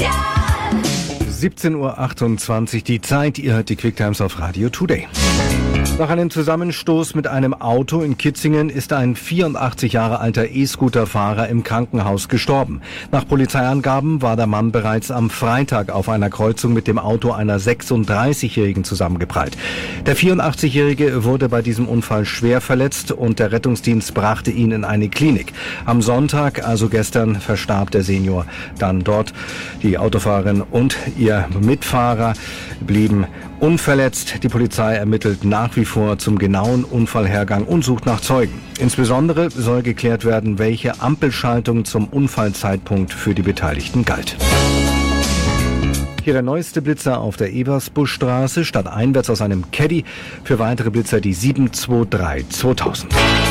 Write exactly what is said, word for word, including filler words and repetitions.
siebzehn Uhr achtundzwanzig die Zeit, ihr hört die Quick Times auf Radio Today. Nach einem Zusammenstoß mit einem Auto in Kitzingen ist ein vierundachtzig Jahre alter E-Scooter-Fahrer im Krankenhaus gestorben. Nach Polizeiangaben war der Mann bereits am Freitag auf einer Kreuzung mit dem Auto einer sechsunddreißigjährigen zusammengeprallt. Der vierundachtzigjährige wurde bei diesem Unfall schwer verletzt und der Rettungsdienst brachte ihn in eine Klinik. Am Sonntag, also gestern, verstarb der Senior dann dort. Die Autofahrerin und ihr Mitfahrer blieben unverletzt. Die Polizei ermittelt nach wie vor zum genauen Unfallhergang und sucht nach Zeugen. Insbesondere soll geklärt werden, welche Ampelschaltung zum Unfallzeitpunkt für die Beteiligten galt. Hier der neueste Blitzer auf der Eversbuschstraße, stadteinwärts aus einem Caddy. Für weitere Blitzer die sieben zwei drei zweitausend.